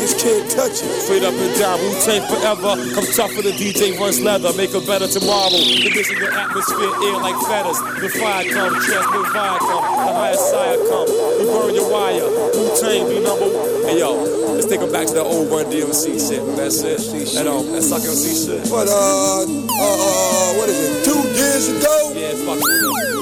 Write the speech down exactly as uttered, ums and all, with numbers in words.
Can't touch it. Straight up and down, Wu-Tang forever. Come tougher than D J Runs Leather. Make it better tomorrow. Condition the atmosphere, air like feathers. The fire come, transmit fire come. The higher side come. We burn your wire. Wu-Tang be number one. Hey yo, let's take it back to the old Run D M C shit. That's it. That um, that Suck M C shit. But uh, uh, uh, what is it? Two years ago. Yeah, it's fucking.